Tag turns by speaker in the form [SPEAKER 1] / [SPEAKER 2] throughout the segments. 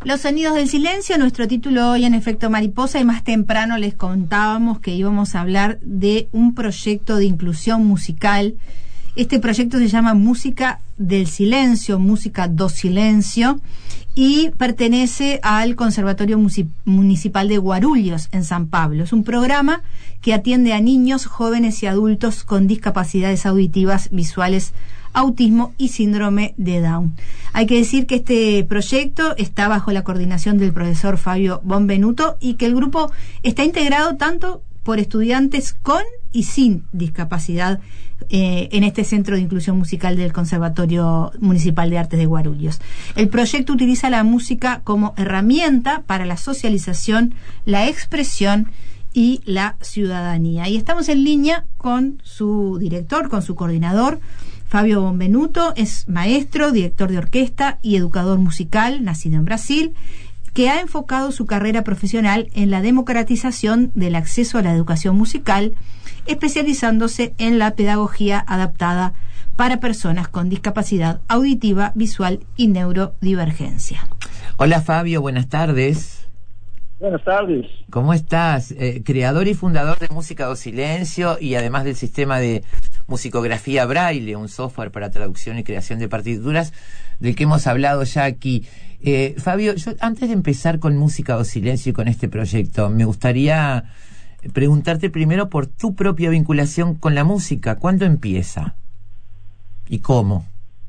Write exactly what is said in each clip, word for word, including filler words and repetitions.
[SPEAKER 1] Los sonidos del silencio, nuestro título hoy en Efecto Mariposa, y más temprano les contábamos que íbamos a hablar de un proyecto de inclusión musical. Este proyecto se llama Música del Silencio, Música do Silencio, y pertenece al Conservatorio Municipal de Guarulhos, en San Pablo. Es un programa que atiende a niños, jóvenes y adultos con discapacidades auditivas, visuales, autismo y síndrome de Down. Hay que decir que este proyecto está bajo la coordinación del profesor Fabio Bonvenuto y que el grupo está integrado tanto por estudiantes con y sin discapacidad eh, en este Centro de Inclusión Musical del Conservatorio Municipal de Artes de Guarulhos. El proyecto utiliza la música como herramienta para la socialización, la expresión y la ciudadanía. Y estamos en línea con su director, con su coordinador, Fabio Bonvenuto. Es maestro, director de orquesta y educador musical, nacido en Brasil, que ha enfocado su carrera profesional en la democratización del acceso a la educación musical, especializándose en la pedagogía adaptada para personas con discapacidad auditiva, visual y neurodivergencia.
[SPEAKER 2] Hola Fabio, buenas tardes.
[SPEAKER 3] Buenas tardes.
[SPEAKER 2] ¿Cómo estás? Eh, creador y fundador de Música do Silencio y además del sistema de musicografía Braille, un software para traducción y creación de partituras del que hemos hablado ya aquí. Eh, Fabio, yo antes de empezar con Música do Silencio y con este proyecto, me gustaría preguntarte primero por tu propia vinculación con la música. ¿Cuándo empieza? ¿Y cómo?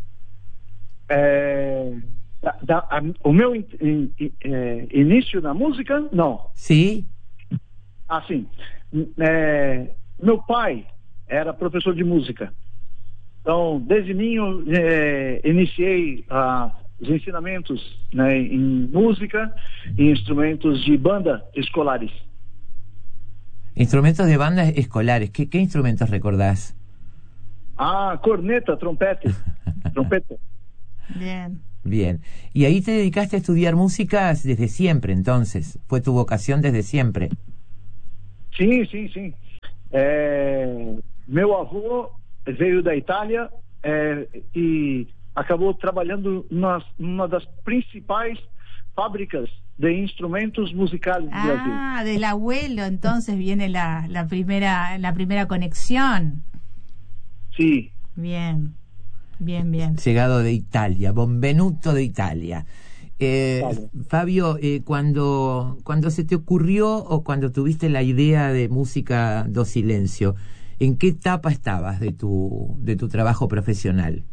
[SPEAKER 3] É, da, da, a, o meu in, in, in, é, início na música, não.
[SPEAKER 2] Sim?
[SPEAKER 3] Assim, é, meu pai era professor de música. Então, desde ninho, é, iniciei a, os ensinamentos, né, em música e instrumentos de banda escolares.
[SPEAKER 2] Instrumentos de bandas escolares. ¿Qué, qué instrumentos recordás?
[SPEAKER 3] Ah, corneta, trompete. Trompeta.
[SPEAKER 1] Bien.
[SPEAKER 2] Bien. ¿Y ahí te dedicaste a estudiar música desde siempre, entonces? ¿Fue tu vocación desde siempre?
[SPEAKER 3] Sim, sim, sim. É, meu avô veio da Itália é, e acabou trabalhando numa, numa das principais fábricas de instrumentos musicales do Brasil.
[SPEAKER 1] Ah, del abuelo, entonces viene la, la primera la primera conexión.
[SPEAKER 3] Sí.
[SPEAKER 1] Bien, bien, bien.
[SPEAKER 2] Llegado de Italia, Bonvenuto de Italia. Eh,
[SPEAKER 3] Vale.
[SPEAKER 2] Fabio, eh, cuando, cuando se te ocurrió o cuando tuviste la idea de Música do Silencio, ¿en qué etapa estabas de tu, de tu trabajo profesional?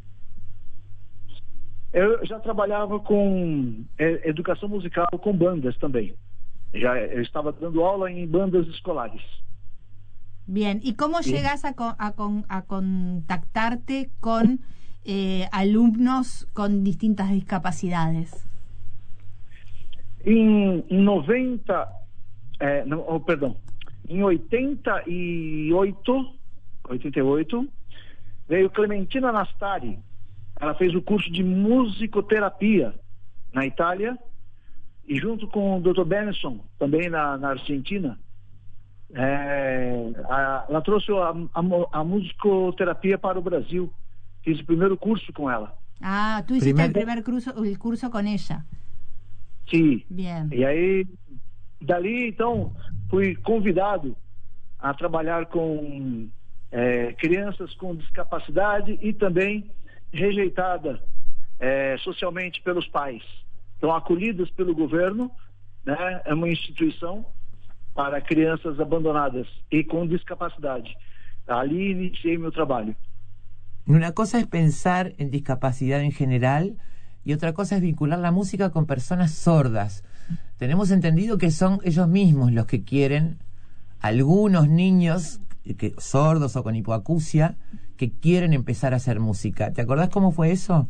[SPEAKER 3] Eu já trabalhava com é, educação musical com bandas também. Já eu estava dando aula em bandas escolares.
[SPEAKER 1] Bien, ¿y cómo
[SPEAKER 3] Sí.
[SPEAKER 1] llegas a, co- a, con- a contactarte con eh, alumnos con distintas discapacidades?
[SPEAKER 3] Em, em noventa, é, não, oh, perdão, em oitenta e oito, oitenta e oito, veio Clementina Nastari. Ela fez o curso de musicoterapia na Itália e junto com o doutor Benson, também na, na Argentina, é, a, ela trouxe a, a, a musicoterapia para o Brasil. Fiz o primeiro curso com ela.
[SPEAKER 1] Ah, tú hiciste
[SPEAKER 2] Primer-
[SPEAKER 1] el primer curso, el curso con ella.
[SPEAKER 3] Sim.
[SPEAKER 1] Bien.
[SPEAKER 3] E aí, dali, então, fui convidado a trabalhar com é, crianças com discapacidade e também rejeitada é, socialmente pelos pais. Então, acolhidas pelo governo, né, é uma instituição para crianças abandonadas e com discapacidade. Ali iniciei meu trabalho.
[SPEAKER 2] Una cosa es pensar en discapacidad en general y otra cosa es vincular la música con personas sordas. Tenemos entendido que son ellos mismos los que quieren, algunos niños que, sordos o con hipoacusia, que quieren empezar a hacer música. ¿Te acordás cómo fue eso?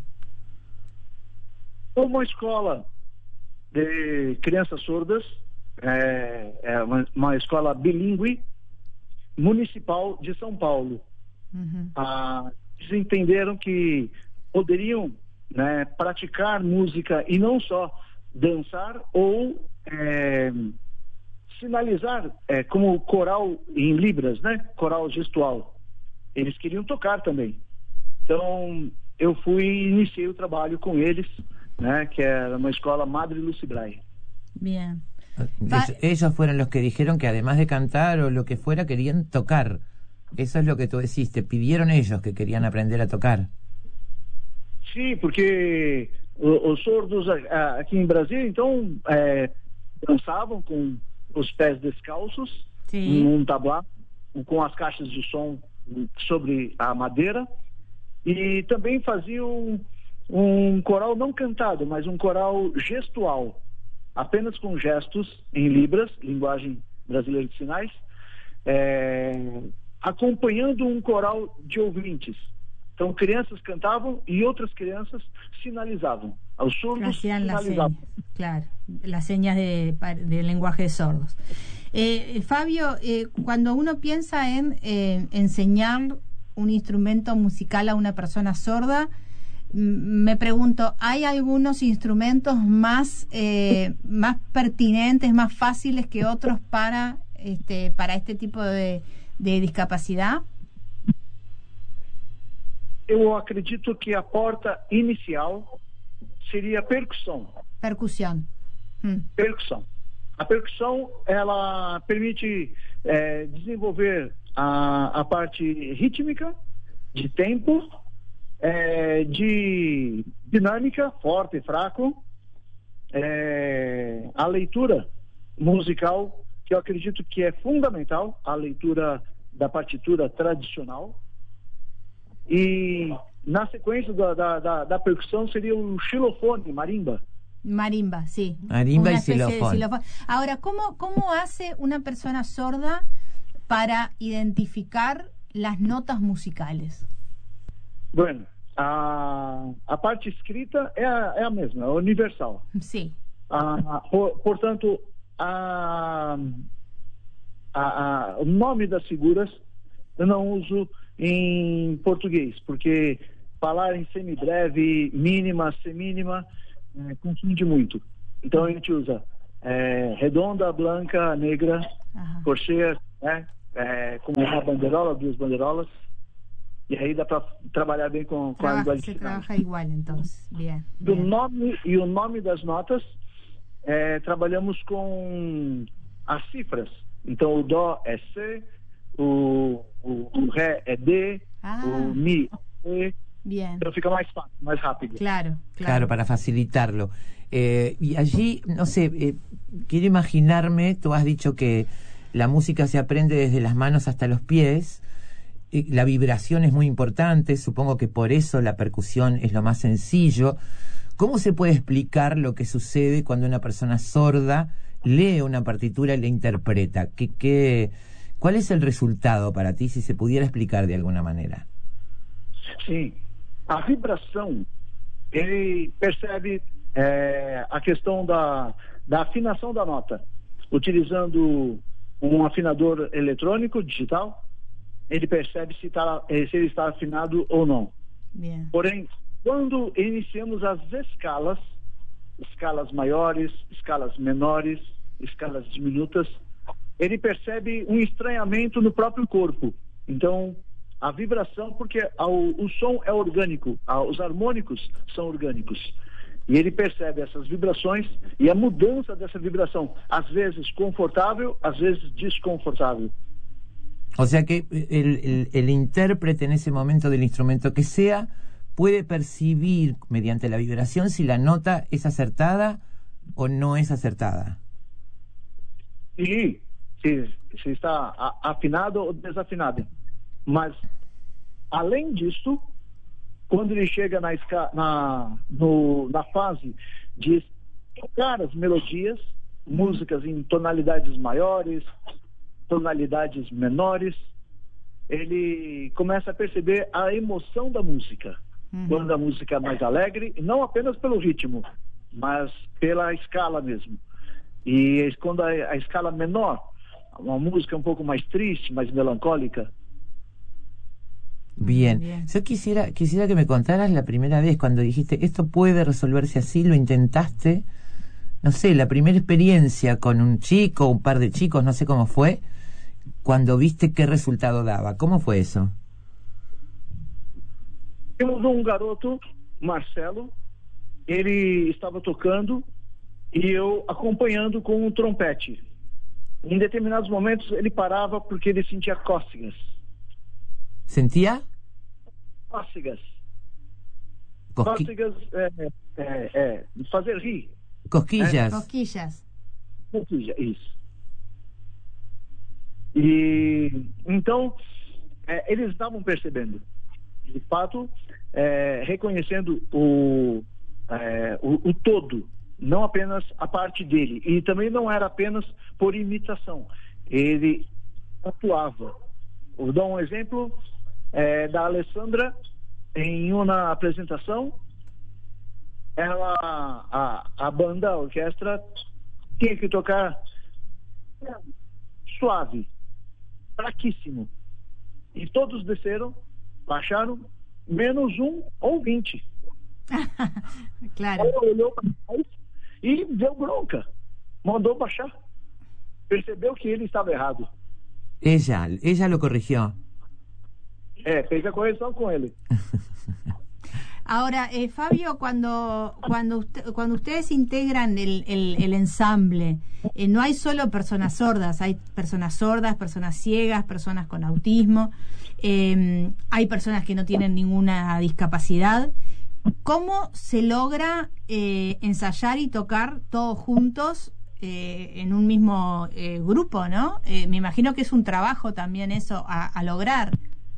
[SPEAKER 3] Uma escola de crianças surdas, é, é uma, uma escola bilíngue municipal de São Paulo.
[SPEAKER 1] Ujú.
[SPEAKER 3] Ah, eles entenderam que poderiam, né, praticar música e não só dançar ou é, sinalizar, é, como coral em Libras, né? Coral gestual. Eles queriam tocar também. Então, eu fui e iniciei o trabalho com eles né, que era uma escola Madre Lucy Braille.
[SPEAKER 1] Bien.
[SPEAKER 2] Es, ellos fueron los que dijeron que además de cantar o lo que fuera, querían tocar. Eso es lo que tú decís, te pidieron ellos que querían aprender a tocar.
[SPEAKER 3] Sim, porque os sordos aqui em Brasília, então, é, dançavam com os pés descalços,
[SPEAKER 1] Sim.
[SPEAKER 3] num tablado, com as caixas de som sobre a madeira, e também faziam um coral não cantado, mas um coral gestual, apenas com gestos em Libras, linguagem brasileira de sinais, é, acompanhando um coral de ouvintes. Então, crianças cantavam e outras crianças sinalizavam. Os surdos
[SPEAKER 1] Hacían las
[SPEAKER 3] sinalizavam.
[SPEAKER 1] señas, claro, las señas de, de lenguaje de sordos. Eh, Fabio, eh, cuando uno piensa en eh, enseñar un instrumento musical a una persona sorda, me pregunto, ¿hay algunos instrumentos más eh, más pertinentes, más fáciles que otros para este para este tipo de, de discapacidad?
[SPEAKER 3] Eu acredito que a porta inicial seria a percussão.
[SPEAKER 1] Percusión. Hmm.
[SPEAKER 3] Percussão. A percussão, ela permite é, desenvolver a, a parte rítmica, de tempo, é, de dinâmica, forte e fraco, é, a leitura musical, que eu acredito que é fundamental, a leitura da partitura tradicional. E na sequência da, da, da, da percussão seria o xilofone, marimba.
[SPEAKER 1] Marimba, sí.
[SPEAKER 2] Marimba
[SPEAKER 1] Una
[SPEAKER 2] y
[SPEAKER 1] especie de
[SPEAKER 2] xilofón.
[SPEAKER 1] xilofón. Ahora, ¿cómo, ¿cómo hace una persona sorda para identificar las notas musicales?
[SPEAKER 3] Bueno, a, a parte escrita é a, é a mesma, é universal.
[SPEAKER 1] Sí.
[SPEAKER 3] Ah, por, portanto, a, a, a, o nome das figuras eu não uso em português, porque falar em semibreve, mínima, semínima, é, confunde muito. Então a gente usa é, redonda, branca, negra,
[SPEAKER 1] Ajá.
[SPEAKER 3] corcheia, né, é, com uma bandeirola, duas bandeirolas, e aí dá para trabalhar bem com, com a
[SPEAKER 1] Trabaja,
[SPEAKER 3] linguagem
[SPEAKER 1] se
[SPEAKER 3] de sinais.
[SPEAKER 1] trabaja igual, entonces. Bien.
[SPEAKER 3] Do
[SPEAKER 1] bien.
[SPEAKER 3] nome e o nome das notas, é, trabalhamos com as cifras. Então o dó é C, o, o, o ré é D,
[SPEAKER 1] Ah.
[SPEAKER 3] o mi é E,
[SPEAKER 1] Bien.
[SPEAKER 3] então fica mais fácil, mais rápido.
[SPEAKER 1] Claro,
[SPEAKER 2] Claro,
[SPEAKER 1] claro.
[SPEAKER 2] para facilitarlo. Eh, y allí, no sé, eh, quiero imaginarme, tú has dicho que la música se aprende desde las manos hasta los pies, eh, la vibración es muy importante, supongo que por eso la percusión es lo más sencillo. ¿Cómo se puede explicar lo que sucede cuando una persona sorda lee una partitura y la interpreta? ¿Qué, qué, ¿Cuál es el resultado para ti, si se pudiera explicar de alguna manera?
[SPEAKER 3] Sim. A vibração, ele percebe é, a questão da, da afinação da nota. Utilizando um afinador eletrônico, digital, ele percebe se, tá, se ele está afinado ou não.
[SPEAKER 1] Bien.
[SPEAKER 3] Porém, quando iniciamos as escalas, escalas maiores, escalas menores, escalas diminutas, ele percebe um estranhamento no próprio corpo. Então, a vibração, porque o, o som é orgânico, os harmônicos são orgânicos. E ele percebe essas vibrações e a mudança dessa vibração, às vezes confortável, às vezes desconfortável.
[SPEAKER 2] O sea que el, el, el intérprete en ese momento del instrumento que sea puede percibir mediante la vibración si la nota es acertada o no es acertada.
[SPEAKER 3] E se, se está a, afinado ou desafinado. Mas, além disso, quando ele chega na, esca, na, no, na fase de tocar as melodias, músicas em tonalidades maiores, tonalidades menores, ele começa a perceber a emoção da música. Uhum. Quando a música é mais alegre, não apenas pelo ritmo, mas pela escala mesmo. E quando a, a escala menor, uma música um pouco mais triste, mais melancólica.
[SPEAKER 2] Bien. Bien, yo quisiera quisiera que me contaras la primera vez cuando dijiste esto puede resolverse así, lo intentaste, no sé, la primera experiencia con un chico, un par de chicos, no sé cómo fue, cuando viste qué resultado daba. ¿Cómo fue eso?
[SPEAKER 3] Temos um garoto, Marcelo, ele estava tocando e eu acompanhando com um trompete. Em determinados momentos ele parava porque ele sentia cócegas.
[SPEAKER 2] ¿Sentía?
[SPEAKER 3] Cócegas.
[SPEAKER 2] Cosqui-
[SPEAKER 3] Cócegas é, é, é, fazer rir.
[SPEAKER 2] Cosquillas.
[SPEAKER 1] Cosquillas.
[SPEAKER 3] Cosquilha, isso. E então é, eles estavam percebendo, de fato, é, reconhecendo o, é, o, o todo, não apenas a parte dele. E também não era apenas por imitação. Ele atuava. Vou dar um exemplo é, da Alessandra em uma apresentação. Ela, a, a banda, a orquestra, tinha que tocar suave, fraquíssimo. E todos desceram, baixaram, menos um ou vinte.
[SPEAKER 1] Claro.
[SPEAKER 3] Ela olhou para trás e deu bronca. Mandou baixar. Percebeu que ele estava errado.
[SPEAKER 2] Ella, ella lo corrigió.
[SPEAKER 3] É, fez a correção com ele.
[SPEAKER 1] Ahora, eh, Fabio, cuando cuando usted- cuando ustedes integran el, el, el ensamble, eh, no hay solo personas sordas, hay personas sordas, personas ciegas, personas con autismo, eh, hay personas que no tienen ninguna discapacidad. ¿Cómo se logra eh, ensayar y tocar todos juntos eh, en un mismo eh, grupo, no? Eh, me imagino que es un trabajo también eso a, a lograr.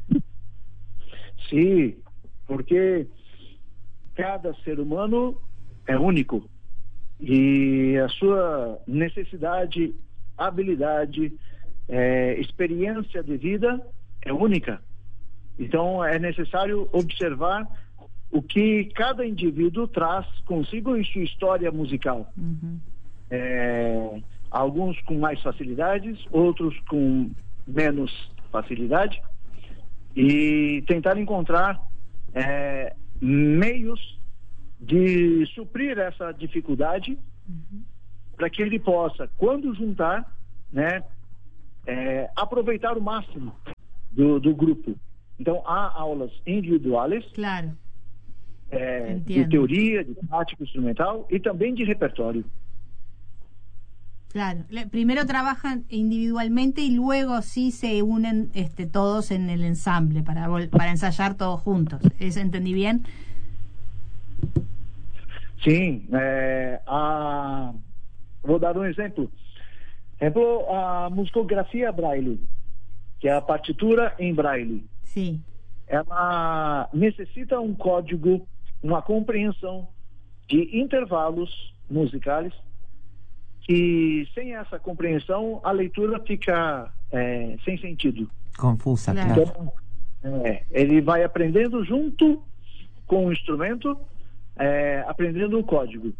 [SPEAKER 3] Sim, porque cada ser humano é único e a sua necessidade, habilidade, é, experiência de vida é única. Então é necessário observar o que cada indivíduo traz consigo em sua história musical.
[SPEAKER 1] Ujú.
[SPEAKER 3] É, alguns com mais facilidades, outros com menos facilidade, e tentar encontrar é, meios de suprir essa dificuldade para que ele possa, quando juntar, né, é, aproveitar o máximo do, do grupo. Então há aulas individuais,
[SPEAKER 1] Claro.
[SPEAKER 3] é, de
[SPEAKER 1] Entendo.
[SPEAKER 3] teoria, de prática instrumental e também de repertório.
[SPEAKER 1] Claro, Le- primero trabajan individualmente y luego sí se unen este, todos en el ensamble para vol- para ensayar todos juntos. ¿Eso entendí bien?
[SPEAKER 3] Sim, é, a, vou dar um exemplo. Exemplo, a musicografia Braille, que é a partitura em Braille.
[SPEAKER 1] Sí.
[SPEAKER 3] Ela necessita um código, uma compreensão de intervalos musicais, que sem essa compreensão a leitura fica é, sem sentido.
[SPEAKER 2] Confusa,
[SPEAKER 1] Claro.
[SPEAKER 2] claro.
[SPEAKER 3] Então, é, ele vai aprendendo junto com o instrumento, é, aprendendo o código.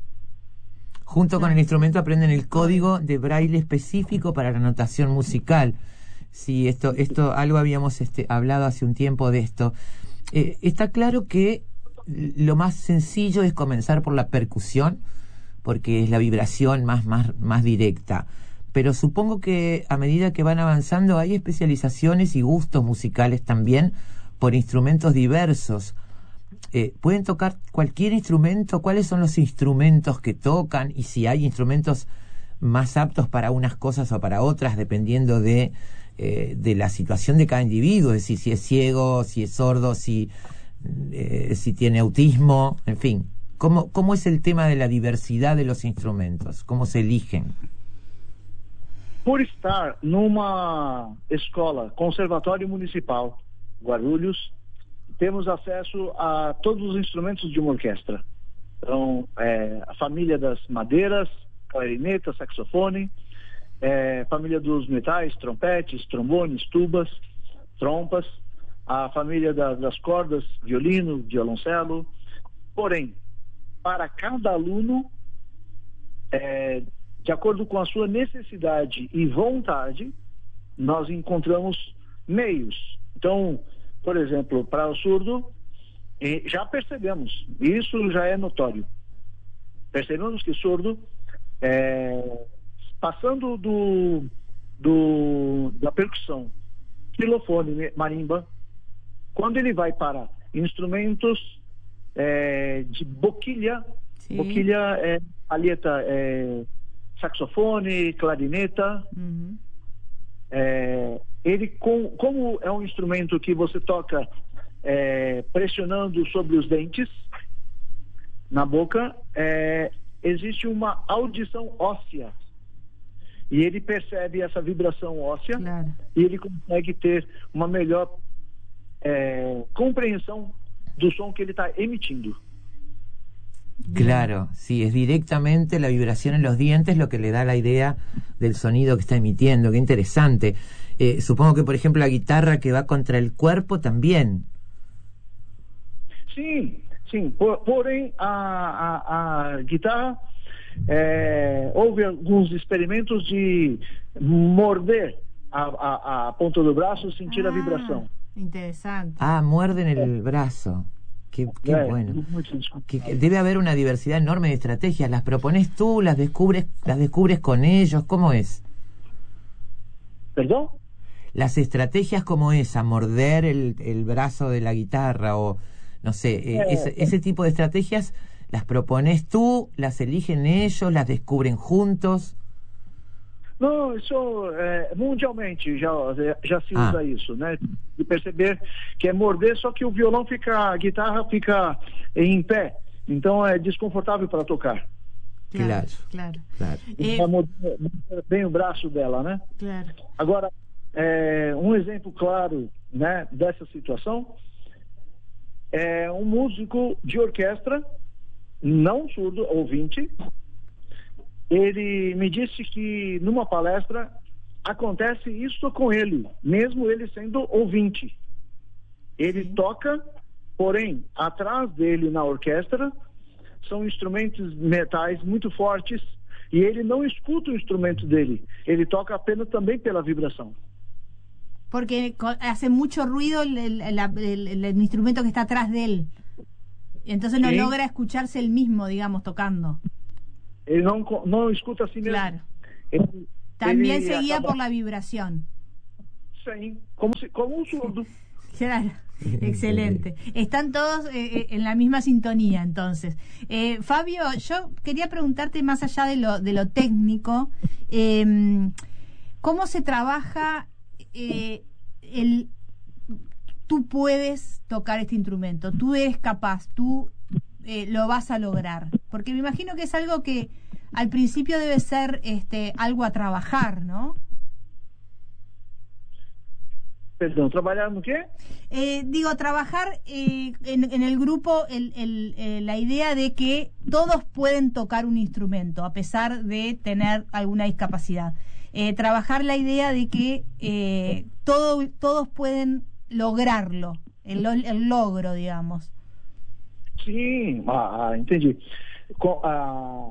[SPEAKER 2] Junto con el instrumento aprenden el código de braille específico para la notación musical. Sí, esto, esto, algo habíamos este, hablado hace un tiempo de esto. Eh, está claro que lo más sencillo es comenzar por la percusión, porque es la vibración más, más, más directa. Pero supongo que a medida que van avanzando hay especializaciones y gustos musicales también por instrumentos diversos. Eh, ¿Pueden tocar cualquier instrumento? ¿Cuáles son los instrumentos que tocan? Y si hay instrumentos más aptos para unas cosas o para otras, dependiendo de, eh, de la situación de cada individuo, es decir, si es ciego, si es sordo, si, eh, si tiene autismo, en fin. ¿Cómo, ¿Cómo es el tema de la diversidad de los instrumentos? ¿Cómo se eligen?
[SPEAKER 3] Por estar numa escola, Conservatório Municipal Guarulhos, temos acesso a todos os instrumentos de uma orquestra. Então, é, a família das madeiras, clarineta, saxofone, é, família dos metais, trompetes, trombones, tubas, trompas, a família da, das cordas, violino, violoncelo. Porém, para cada aluno, é, de acordo com a sua necessidade e vontade, nós encontramos meios. Então, por exemplo, para o surdo, eh, já percebemos, isso já é notório. Percebemos que surdo, é, passando do, do, da percussão, xilofone, marimba, quando ele vai para instrumentos é, de boquilha.
[SPEAKER 1] Sim.
[SPEAKER 3] Boquilha é palheta, é, saxofone, clarineta.
[SPEAKER 1] Uhum.
[SPEAKER 3] É, ele, com, como é um instrumento que você toca é, pressionando sobre os dentes, na boca, é, existe uma audição óssea. E ele percebe essa vibração óssea,
[SPEAKER 1] Claro.
[SPEAKER 3] e ele consegue ter uma melhor é, compreensão do som que ele está emitindo.
[SPEAKER 2] Claro, sí, es directamente la vibración en los dientes lo que le da la idea del sonido que está emitiendo. Qué interesante. Eh, supongo que, por ejemplo, la guitarra que va contra el cuerpo también.
[SPEAKER 3] Sim, sim. Por, porém, a, a, a guitarra, é, houve alguns experimentos de morder a, a, a ponta do braço, sentir
[SPEAKER 1] Ah,
[SPEAKER 3] a vibração.
[SPEAKER 1] Interesante.
[SPEAKER 2] Ah, muerden el brazo. Qué, qué
[SPEAKER 3] É,
[SPEAKER 2] bueno.
[SPEAKER 3] muito discutível.
[SPEAKER 2] Que, que debe haber una diversidad enorme de estrategias. ¿Las propones tú? ¿Las descubres, las descubres con ellos? ¿Cómo es?
[SPEAKER 3] Perdão?
[SPEAKER 2] Las estrategias como esa, morder el, el brazo de la guitarra o no sé, eh,
[SPEAKER 3] Eh,
[SPEAKER 2] ese, ese tipo de estrategias, ¿las propones tú? ¿Las eligen ellos? ¿Las descubren juntos?
[SPEAKER 3] Não, isso é, mundialmente já, já se usa
[SPEAKER 2] Ah.
[SPEAKER 3] isso, né? De perceber que é morder, só que o violão fica, a guitarra fica em pé, então é desconfortável para tocar.
[SPEAKER 2] Claro.
[SPEAKER 1] Claro.
[SPEAKER 2] Claro.
[SPEAKER 1] Eh,
[SPEAKER 3] Então, morder bem o braço dela, né?
[SPEAKER 1] claro.
[SPEAKER 3] Agora, é, um exemplo claro, né, dessa situação é um músico de orquestra, não surdo, ouvinte. Ele me disse que numa palestra acontece isso com ele, mesmo ele sendo ouvinte. Ele
[SPEAKER 1] Sim.
[SPEAKER 3] toca, porém, atrás dele na orquestra são instrumentos metais muito fortes e ele não escuta o instrumento dele. Ele toca apenas também pela vibração.
[SPEAKER 1] Porque co- hace mucho ruido el, el- la- el- el- el instrumento que está atrás de él. Entonces no
[SPEAKER 3] Sí.
[SPEAKER 1] logra escucharse el mismo, digamos, tocando.
[SPEAKER 3] Ele não, co- não escuta a si mesmo.
[SPEAKER 1] Claro.
[SPEAKER 3] Ele,
[SPEAKER 1] También
[SPEAKER 3] ele
[SPEAKER 1] se guía
[SPEAKER 3] acaba-
[SPEAKER 1] por la vibración.
[SPEAKER 3] Sim, como, se, como um surdo.
[SPEAKER 1] Claro, excelente. Están todos eh, eh, en la misma sintonía, entonces. Eh, Fabio, yo quería preguntarte más allá de lo, de lo técnico, eh, ¿cómo se trabaja eh, el... Tú puedes tocar este instrumento, tú eres capaz, tú eh, lo vas a lograr? Porque me imagino que es algo que al principio debe ser este algo a trabajar, ¿no?
[SPEAKER 3] Perdão, trabalhar no quê?
[SPEAKER 1] Eh, digo, trabajar eh, en, en el grupo el, el, eh, la idea de que todos pueden tocar un instrumento a pesar de tener alguna discapacidad. Eh, trabajar la idea de que eh, todo, todos pueden lograrlo, el, lo- el logro, digamos.
[SPEAKER 3] Sim, ah, ah, entendi. Com, ah,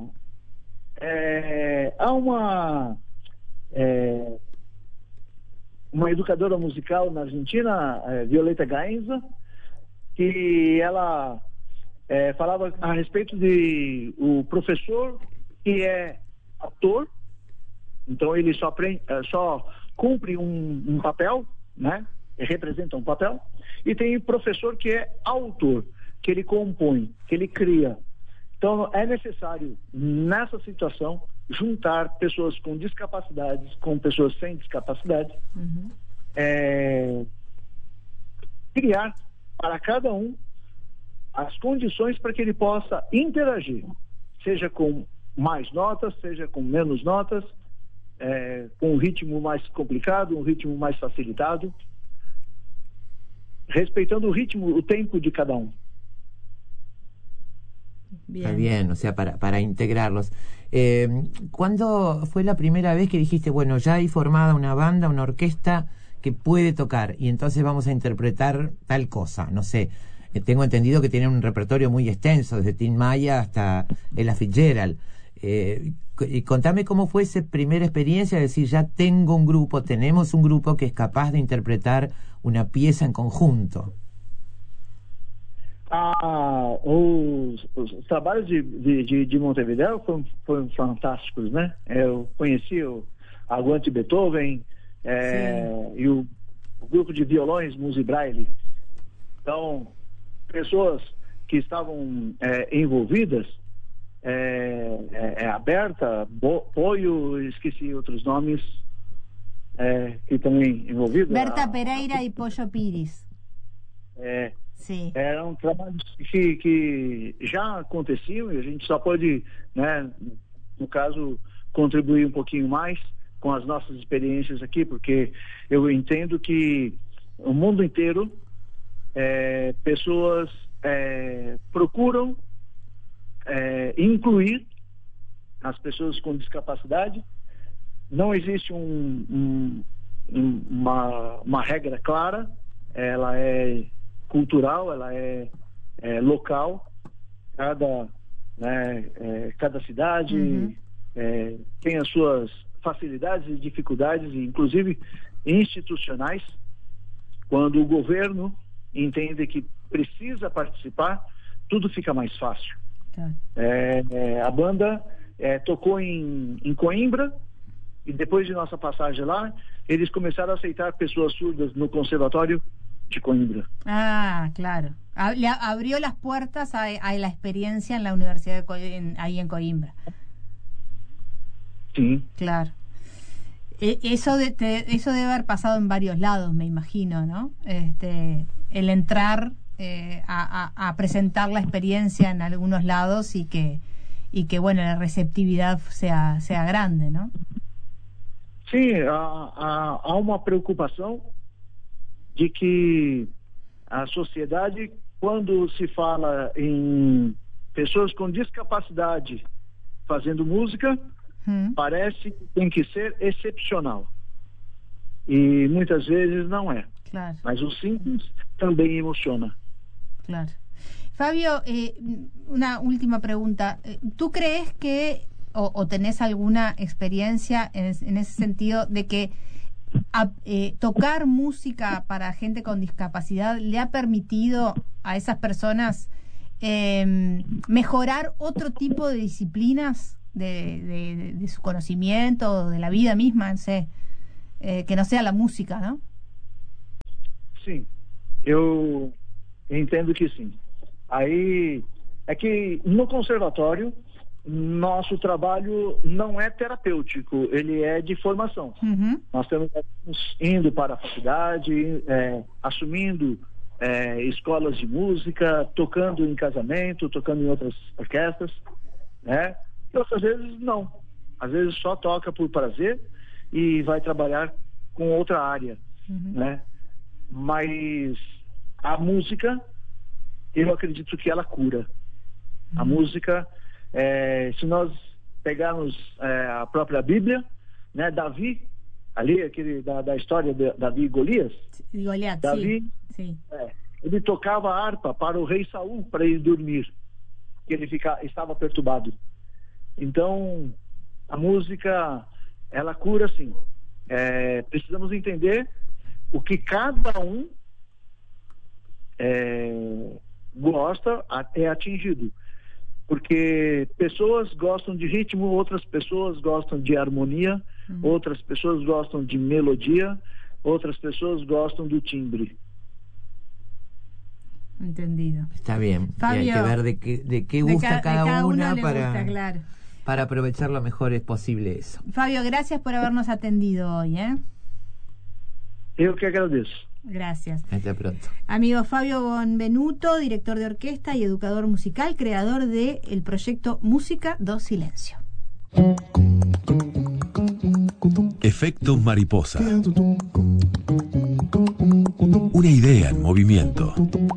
[SPEAKER 3] é, há uma é, uma educadora musical na Argentina, é, Violeta Gaenza, que ela é, falava a respeito de o professor que é ator, então ele só, aprende, é, só cumpre um, um papel, né? Representa um papel, e tem o professor que é autor, que ele compõe, que ele cria. Então é necessário, nessa situação, juntar pessoas com discapacidades com pessoas sem discapacidade,
[SPEAKER 1] Ujú.
[SPEAKER 3] é, criar para cada um as condições para que ele possa interagir, seja com mais notas, seja com menos notas, é, com um ritmo mais complicado, um ritmo mais facilitado, respeitando o ritmo, o tempo de cada um.
[SPEAKER 2] Está bien, o sea, para, para integrarlos. Eh, ¿Cuándo fue la primera vez que dijiste, bueno, ya hay formada una banda, una orquesta que puede tocar y entonces vamos a interpretar tal cosa? No sé, eh, tengo entendido que tienen un repertorio muy extenso, desde Tim Maya hasta Ella Fitzgerald. Eh, y contame cómo fue esa primera experiencia de decir, ya tengo un grupo, tenemos un grupo que es capaz de interpretar una pieza en conjunto.
[SPEAKER 3] Ah, os, os trabalhos de, de, de, de Montevideo foram, foram fantásticos, né? Eu conheci o Aguante Beethoven é, e o, o grupo de violões Musi Braille. Então, pessoas que estavam é, envolvidas, é, é, é a Berta, Bo, Poio, esqueci outros nomes é, que também envolvidos.
[SPEAKER 1] Berta Pereira e Pollo Pires.
[SPEAKER 3] É,
[SPEAKER 1] Sim.
[SPEAKER 3] Eram trabalhos que, que já aconteciam e a gente só pode, né, no caso, contribuir um pouquinho mais com as nossas experiências aqui, porque eu entendo que o mundo inteiro é, pessoas é, procuram é, incluir as pessoas com discapacidade. Não existe um, um, uma, uma regra clara, ela é cultural, ela é, é local, cada, né, é, cada cidade uhum. é, tem as suas facilidades e dificuldades, inclusive institucionais. Quando o governo entende que precisa participar, tudo fica mais fácil. Tá. É, é, a banda é, tocou em, em Coimbra, e depois de nossa passagem lá, eles começaram a aceitar pessoas surdas no Conservatório de Coimbra.
[SPEAKER 1] Ah, claro. Le abrió las puertas a, a la experiencia en la Universidad de Co en, ahí en Coimbra.
[SPEAKER 3] Sí.
[SPEAKER 1] Claro. E eso, de, te, eso debe haber pasado en varios lados, me imagino, ¿no? Este, el entrar eh, a, a, a presentar la experiencia en algunos lados y que, y que bueno, la receptividad sea, sea grande, ¿no?
[SPEAKER 3] Sim, há, há, há uma preocupação de que a sociedade, quando se fala em pessoas com discapacidade fazendo música, hum. parece que tem que ser excepcional. E muitas vezes não é.
[SPEAKER 1] Claro.
[SPEAKER 3] Mas o simples também emociona.
[SPEAKER 1] Claro. Fabio, eh, una última pregunta. ¿Tú crees que, o, o tenés alguna experiencia en, en ese sentido, de que a, eh, tocar música para gente con discapacidad le ha permitido a esas personas eh, mejorar otro tipo de disciplinas de, de, de su conocimiento, de la vida misma, no sé, eh, que no sea la música, ¿no?
[SPEAKER 3] Sim, eu entendo que sim. Aí é que no conservatório nosso trabalho não é terapêutico, ele é de formação. Uhum. Nós estamos indo para a faculdade, é, assumindo é, escolas de música, tocando em casamento, tocando em outras orquestras, né? E outras vezes não. Às vezes só toca por prazer e vai trabalhar com outra área, uhum. né? Mas a música, eu acredito que ela cura. Uhum. A música, é, se nós pegarmos é, a própria Bíblia, né, Davi, ali, aquele da, da história de Davi e Golias,
[SPEAKER 1] Goliat,
[SPEAKER 3] Davi,
[SPEAKER 1] sim, sim.
[SPEAKER 3] É, ele tocava a harpa para o rei Saul, para ele dormir, que ele fica, estava perturbado. Então, a música, ela cura, sim. É, precisamos entender o que cada um é, gosta, é atingido. Porque pessoas gostam de ritmo, outras pessoas gostam de harmonia, hum. outras pessoas gostam de melodia, outras pessoas gostam do timbre.
[SPEAKER 1] Entendido.
[SPEAKER 2] Está bien.
[SPEAKER 1] Fabio,
[SPEAKER 2] y hay que ver de qué, de qué gusta
[SPEAKER 1] de ca,
[SPEAKER 2] cada,
[SPEAKER 1] de cada
[SPEAKER 2] una
[SPEAKER 1] uno
[SPEAKER 2] para,
[SPEAKER 1] gusta, claro.
[SPEAKER 2] para aprovechar lo mejor posible eso.
[SPEAKER 1] Fabio, gracias por habernos atendido hoy, ¿eh?
[SPEAKER 3] Eu que agradeço.
[SPEAKER 1] Gracias.
[SPEAKER 2] Hasta pronto.
[SPEAKER 1] Amigo Fabio Bonvenuto, director de orquesta y educador musical, creador del proyecto Música do Silencio.
[SPEAKER 4] Efecto mariposa. Una idea en movimiento.